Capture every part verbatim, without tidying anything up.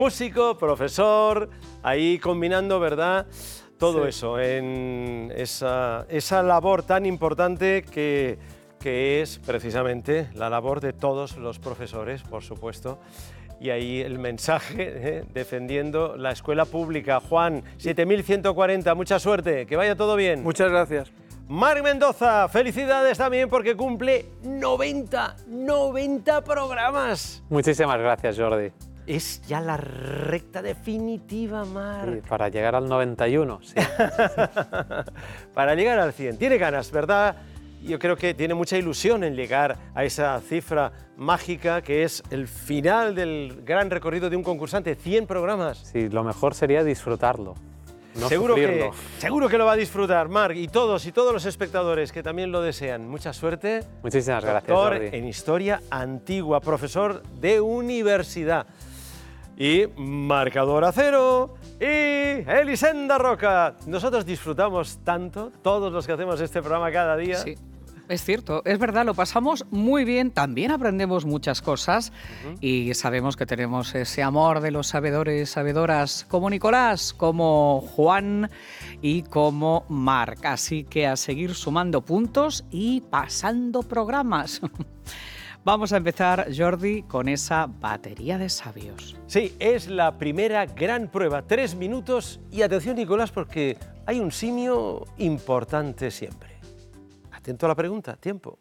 músico, profesor, ahí combinando, ¿verdad?, todo Sí. eso en esa, esa labor tan importante que, que es precisamente la labor de todos los profesores, por supuesto. Y ahí el mensaje, ¿eh?, defendiendo la escuela pública. Juan, siete mil ciento cuarenta, mucha suerte, que vaya todo bien. Muchas gracias. Marc Mendoza, felicidades también porque cumple noventa, noventa programas. Muchísimas gracias, Jordi. Es ya la recta definitiva, Marc. Sí, para llegar al noventa y uno, sí. Para llegar al cien. Tiene ganas, ¿verdad? Yo creo que tiene mucha ilusión en llegar a esa cifra mágica que es el final del gran recorrido de un concursante, cien programas. Sí, lo mejor sería disfrutarlo, no seguro, que, sufrirlo. seguro que lo va a disfrutar, Marc, y todos y todos los espectadores que también lo desean. Mucha suerte. Muchísimas gracias, Doctor Jordi. en Historia Antigua, profesor de universidad. Y marcador a cero, y Elisenda Roca. Nosotros disfrutamos tanto, todos los que hacemos este programa cada día. Sí, es cierto, es verdad, lo pasamos muy bien, también aprendemos muchas cosas uh-huh. y sabemos que tenemos ese amor de los sabedores, sabedoras, como Nicolás, como Juan y como Marc. Así que a seguir sumando puntos y pasando programas. Vamos a empezar, Jordi, con esa batería de sabios. Sí, es la primera gran prueba. Tres minutos y atención, Nicolás, porque hay un simio importante siempre. Atento a la pregunta, tiempo.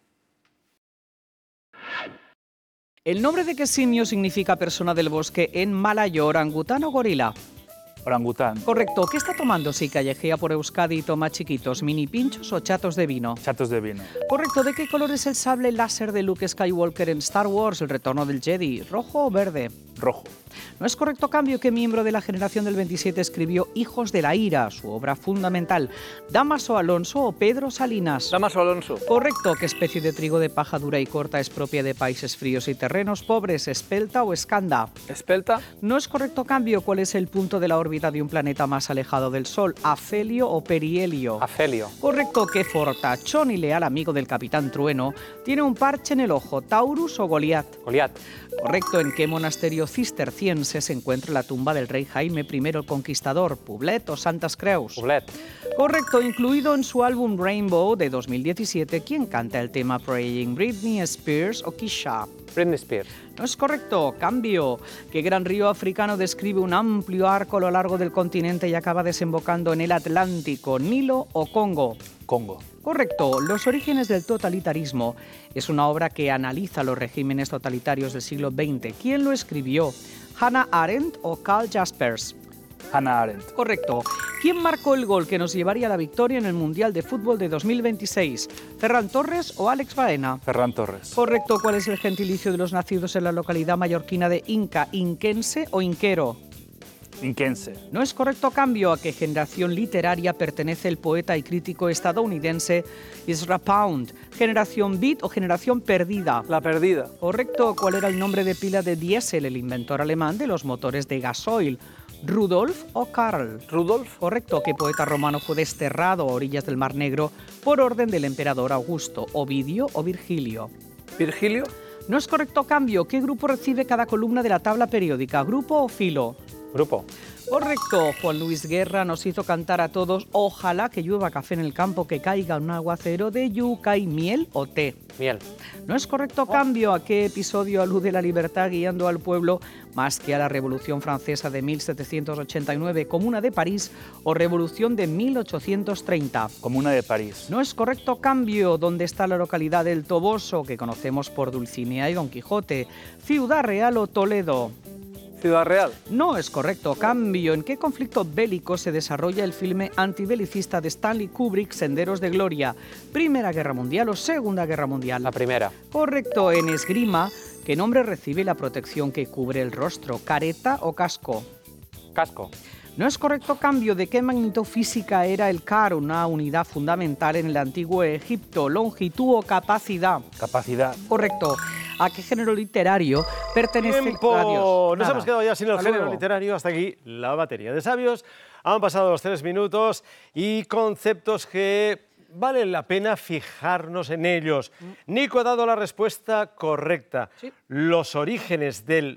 ¿El nombre de qué simio significa persona del bosque en malayo, orangután o gorila? Orangután. Correcto. ¿Qué está tomando si callejea por Euskadi y toma chiquitos, mini pinchos o chatos de vino? Chatos de vino. Correcto. ¿De qué color es el sable láser de Luke Skywalker en Star Wars, el retorno del Jedi? ¿Rojo o verde? Rojo. ¿No es correcto, cambio, qué miembro de la generación del veintisiete escribió Hijos de la Ira, su obra fundamental? ¿Damaso Alonso o Pedro Salinas? Damaso Alonso. Correcto. ¿Qué especie de trigo de paja dura y corta es propia de países fríos y terrenos pobres? ¿Espelta o escanda? Espelta. ¿No es correcto, cambio, cuál es el punto de la órbita de un planeta más alejado del Sol? ¿Afelio o perihelio? Afelio. Correcto. ¿Qué fortachón y leal amigo del Capitán Trueno tiene un parche en el ojo? ¿Taurus o Goliat? Goliat. Correcto. ¿En qué monasterio cisterciense se encuentra la tumba del rey Jaime primero el Conquistador? ¿Poblet o Santas Creus? Poblet. Correcto. Incluido en su álbum Rainbow de dos mil diecisiete, ¿quién canta el tema Praying? ¿Britney Spears o Kesha? Britney Spears. No es correcto. Cambio. ¿Qué gran río africano describe un amplio arco a lo largo del continente y acaba desembocando en el Atlántico? ¿Nilo o Congo? Congo. Correcto. Los orígenes del totalitarismo es una obra que analiza los regímenes totalitarios del siglo veinte. ¿Quién lo escribió? ¿Hannah Arendt o Karl Jaspers? Hannah Arendt. Correcto. ¿Quién marcó el gol que nos llevaría a la victoria en el Mundial de Fútbol de dos mil veintiséis? ¿Ferran Torres o Alex Baena? Ferran Torres. Correcto. ¿Cuál es el gentilicio de los nacidos en la localidad mallorquina de Inca? ¿Inquense o inquero? Inquense. No es correcto, cambio. ¿A qué generación literaria pertenece el poeta y crítico estadounidense Ezra Pound? ¿Generación Beat o generación perdida? La perdida. Correcto. ¿Cuál era el nombre de pila de Diesel, el inventor alemán de los motores de gasoil? ¿Rudolf o Karl? Rudolf. Correcto. ¿Qué poeta romano fue desterrado a orillas del Mar Negro por orden del emperador Augusto? ¿Ovidio o Virgilio? Virgilio. No es correcto, cambio. ¿Qué grupo recibe cada columna de la tabla periódica? ¿Grupo o filo? Grupo. Correcto. Juan Luis Guerra nos hizo cantar a todos ojalá que llueva café en el campo, que caiga un aguacero de yuca y miel o té. Miel. No es correcto, cambio. ¿A qué episodio alude la libertad guiando al pueblo más que a la Revolución Francesa de mil setecientos ochenta y nueve, Comuna de París o Revolución de mil ochocientos treinta? Comuna de París. No es correcto, cambio. ¿Dónde está la localidad del Toboso, que conocemos por Dulcinea y Don Quijote? ¿Ciudad Real o Toledo? Ciudad Real. No es correcto, cambio. ¿En qué conflicto bélico se desarrolla el filme antibelicista de Stanley Kubrick, Senderos de Gloria? ¿Primera Guerra Mundial o Segunda Guerra Mundial? La primera. Correcto. En esgrima, ¿qué nombre recibe la protección que cubre el rostro? ¿Careta o casco? Casco. No es correcto, cambio. ¿De qué magnitud física era el car, una unidad fundamental en el antiguo Egipto? ¿Longitud o capacidad? Capacidad. Correcto. ¿A qué género literario pertenece? ¡Tiempo! Adiós. Nos Nada. hemos quedado ya sin el Hasta género luego. literario. Hasta aquí la batería de sabios. Han pasado los tres minutos y conceptos que vale la pena fijarnos en ellos. Nico ha dado la respuesta correcta. Sí. Los orígenes del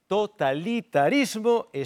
totalitarismo